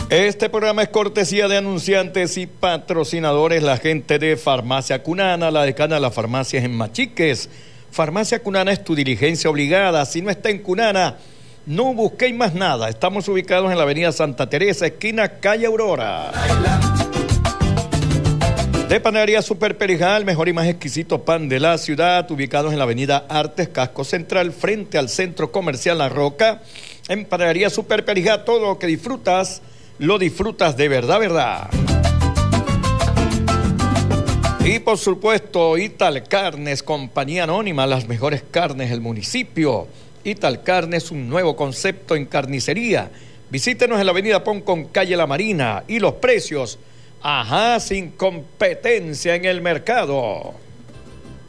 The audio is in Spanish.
Este programa es cortesía de anunciantes y patrocinadores, la gente de Farmacia Cunana, la decana de las farmacias en Machiques. Farmacia Cunana es tu diligencia obligada. Si no está en Cunana, no busquéis más nada. Estamos ubicados en la avenida Santa Teresa, esquina calle Aurora. De Panadería Super Perijá, el mejor y más exquisito pan de la ciudad, ubicados en la avenida Artes, Casco Central, frente al Centro Comercial La Roca. En Panadería Super Perijá, todo lo que disfrutas, lo disfrutas de verdad, verdad. Y por supuesto, Ital Carnes, compañía anónima, las mejores carnes del municipio. Ital Carnes, un nuevo concepto en carnicería. Visítenos en la avenida Poncón, calle La Marina. Y los precios, sin competencia en el mercado.